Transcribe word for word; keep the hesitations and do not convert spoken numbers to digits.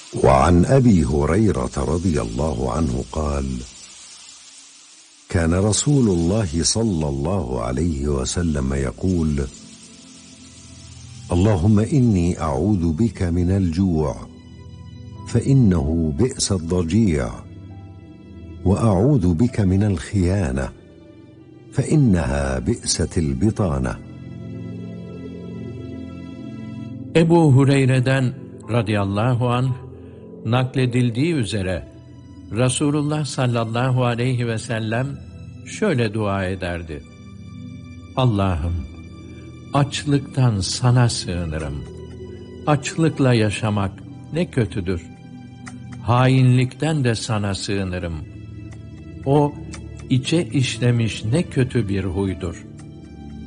وعن أبي هريرة رضي الله عنه قال: كان رسول الله صلى الله عليه وسلم يقول: اللهم إني أعوذ بك من الجوع فإنه بئس الضجيع، وأعوذ بك من الخيانة فإنها بئست البطانة. Ebu Hureyre'den radıyallahu anh nakledildiği üzere Resulullah sallallahu aleyhi ve sellem şöyle dua ederdi: Allah'ım, açlıktan sana sığınırım. Açlıkla yaşamak ne kötüdür. Hainlikten de sana sığınırım. O içe işlemiş ne kötü bir huydur.